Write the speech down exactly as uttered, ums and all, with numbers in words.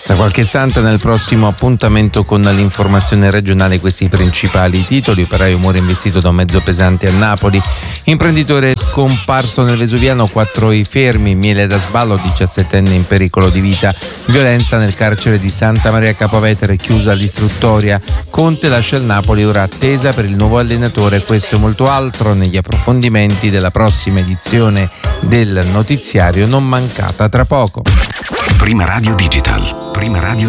Da qualche istante nel prossimo appuntamento con l'informazione regionale questi i principali titoli. Operaio muore investito da un mezzo pesante a Napoli. Imprenditore scomparso nel Vesuviano, quattro i fermi. Miele da sballo, diciassettenne in pericolo di vita. Violenza nel carcere di Santa Maria Capovetere, chiusa l'istruttoria. Conte lascia il Napoli, ora attesa per il nuovo allenatore. Questo e molto altro negli approfondimenti della prossima edizione del notiziario, non mancata tra poco. Prima Radio Digital. Prima Radio